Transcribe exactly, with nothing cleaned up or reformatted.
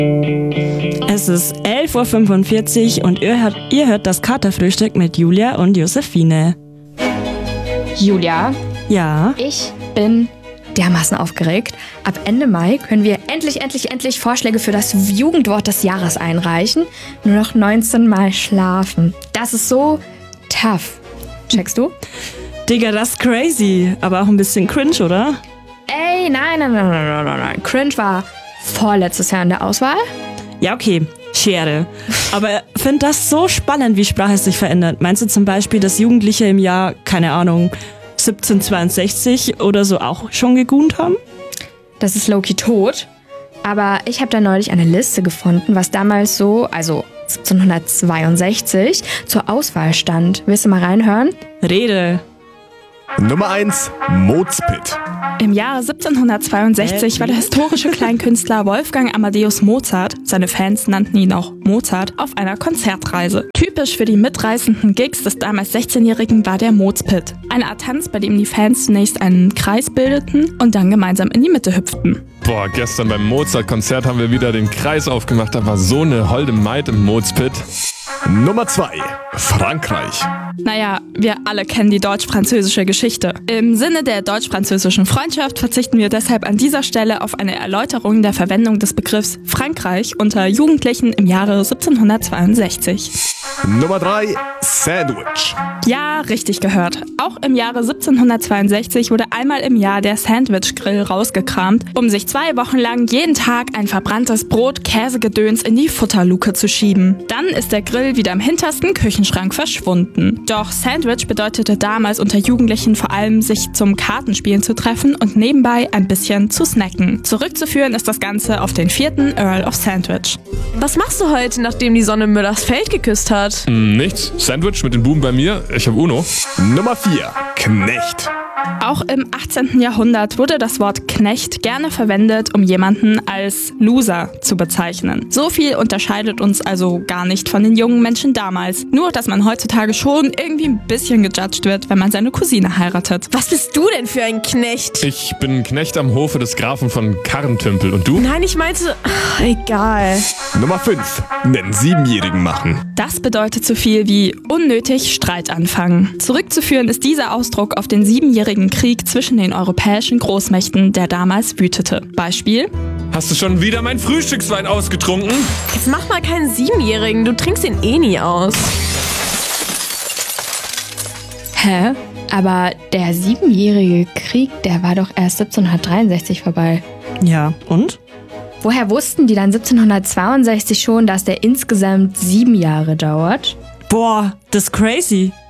Es ist elf Uhr fünfundvierzig und ihr hört, ihr hört das Katerfrühstück mit Julia und Josephine. Julia, Ja? ich bin dermaßen aufgeregt. Ab Ende Mai können wir endlich, endlich, endlich Vorschläge für das Jugendwort des Jahres einreichen. Nur noch neunzehn Mal schlafen. Das ist so tough. Checkst du? Digga, das ist crazy, aber auch ein bisschen cringe, oder? Ey, nein, nein, nein, nein, nein, nein, nein. Cringe war vorletztes Jahr in der Auswahl. Ja, okay, Schere. Aber find das so spannend, wie Sprache sich verändert. Meinst du zum Beispiel, dass Jugendliche im Jahr, keine Ahnung, siebzehnhundertzweiundsechzig oder so auch schon gegoont haben? Das ist low-key tot. Aber ich habe da neulich eine Liste gefunden, was damals so, also siebzehnhundertzweiundsechzig, zur Auswahl stand. Willst du mal reinhören? Rede. Nummer eins, Mozpit. Im Jahre siebzehnhundertzweiundsechzig war der historische Kleinkünstler Wolfgang Amadeus Mozart, seine Fans nannten ihn auch Mozart, auf einer Konzertreise. Typisch für die mitreißenden Gigs des damals sechzehnjährigen war der Mozpit. Eine Art Tanz, bei dem die Fans zunächst einen Kreis bildeten und dann gemeinsam in die Mitte hüpften. Boah, gestern beim Mozart-Konzert haben wir wieder den Kreis aufgemacht. Da war so eine holde Maid im Mozpit. Nummer zwei, Frankreich. Naja, wir alle kennen die deutsch-französische Geschichte. Im Sinne der deutsch-französischen Freundschaft verzichten wir deshalb an dieser Stelle auf eine Erläuterung der Verwendung des Begriffs Frankreich unter Jugendlichen im Jahre siebzehnhundertzweiundsechzig. Nummer drei, Sandwich. Ja, richtig gehört. Auch im Jahre siebzehnhundertzweiundsechzig wurde einmal im Jahr der Sandwich-Grill rausgekramt, um sich zwei Wochen lang jeden Tag ein verbranntes Brot, Käsegedöns in die Futterluke zu schieben. Dann ist der Grill wieder im hintersten Küchenschrank verschwunden. Doch Sandwich bedeutete damals unter Jugendlichen vor allem, sich zum Kartenspielen zu treffen und nebenbei ein bisschen zu snacken. Zurückzuführen ist das Ganze auf den vierten Earl of Sandwich. Was machst du heute, nachdem die Sonne Müllers Feld geküsst hat? Hm, nichts. Sandwich mit den Buben bei mir. Ich hab Uno. Nummer vier, Knecht. Auch im achtzehnten Jahrhundert wurde das Wort Knecht gerne verwendet, um jemanden als Loser zu bezeichnen. So viel unterscheidet uns also gar nicht von den jungen Menschen damals. Nur, dass man heutzutage schon irgendwie ein bisschen gejudged wird, wenn man seine Cousine heiratet. Was bist du denn für ein Knecht? Ich bin Knecht am Hofe des Grafen von Karrentümpel. Und du? Nein, ich meinte... Ach, egal. Nummer fünf, einen Siebenjährigen machen. Das bedeutet so viel wie unnötig Streit anfangen. Zurückzuführen ist dieser Ausdruck auf den siebenjährigen Krieg zwischen den europäischen Großmächten, der damals wütete. Beispiel: Hast du schon wieder mein Frühstückswein ausgetrunken? Jetzt mach mal keinen Siebenjährigen, du trinkst ihn eh nie aus. Hä? Aber der siebenjährige Krieg, der war doch erst siebzehnhundertdreiundsechzig vorbei. Ja, und? Woher wussten die dann siebzehnhundertzweiundsechzig schon, dass der insgesamt sieben Jahre dauert? Boah, das ist crazy.